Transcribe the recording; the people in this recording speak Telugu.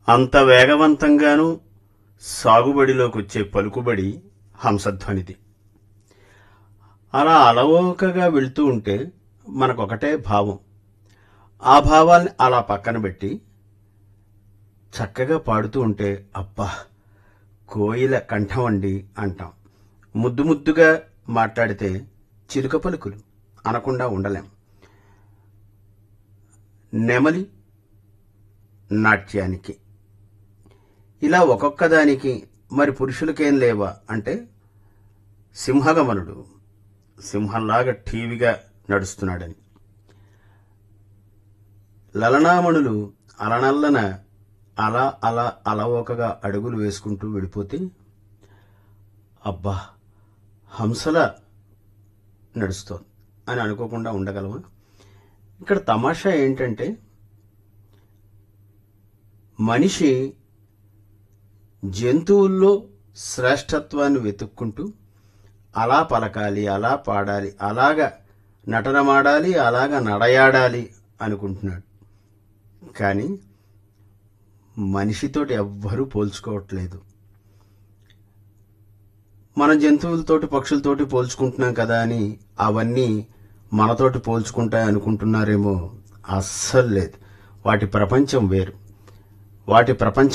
అంత వేగవంతంగానూ సాగుబడిలోకొచ్చే పలుకుబడి హంసధ్వనిది. అలా అలవోకగా వెళ్తూ ఉంటే మనకొకటే భావం. ఆ భావాల్ని అలా పక్కన పెట్టి చక్కగా పాడుతూ ఉంటే అబ్బా కోయిల కంఠం అండి అంటాం. ముద్దు ముద్దుగా మాట్లాడితే చిలుక పలుకులు అనకుండా ఉండలేం. నెమలి నాట్యానికి ఇలా ఒక్కొక్క దానికి మరి పురుషులకేం లేవా అంటే సింహగమనుడు సింహంలాగా ఠీవిగా నడుస్తున్నాడని, లలనామణులు అలనల్లన అలా అలా అలవోకగా అడుగులు వేసుకుంటూ వెళ్ళిపోతే అబ్బా హంసలా నడుస్తోంది అని అనుకోకుండా ఉండగలమా? ఇక్కడ తమాషా ఏంటంటే మనిషి జంతువుల్లో శ్రేష్టత్వాన్ని వెతుక్కుంటూ అలా పలకాలి, అలా పాడాలి, అలాగా నటనమాడాలి, అలాగా నడయాడాలి అనుకుంటున్నాడు. కానీ మనిషితోటి ఎవ్వరూ పోల్చుకోవట్లేదు. మన జంతువులతోటి పక్షులతోటి పోల్చుకుంటున్నాం కదా అని అవన్నీ మనతోటి పోల్చుకుంటాయి అనుకుంటున్నారేమో. అస్సలు లేదు. వాటి ప్రపంచం వేరు. వాటి ప్రపంచం